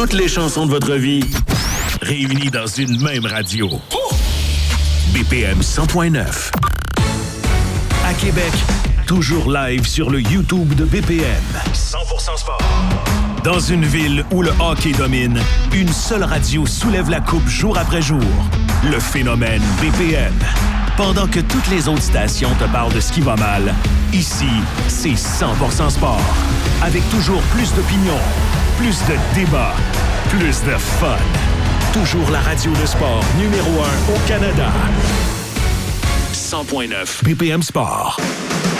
Toutes les chansons de votre vie réunies dans une même radio. BPM 100.9. À Québec, toujours live sur le YouTube de BPM. 100% sport. Dans une ville où le hockey domine, une seule radio soulève la coupe jour après jour. Le phénomène BPM. Pendant que toutes les autres stations te parlent de ce qui va mal, ici, c'est 100% sport. Avec toujours plus d'opinions, plus de débats, plus de fun. Toujours la radio de sport numéro 1 au Canada. 100.9 BPM Sport.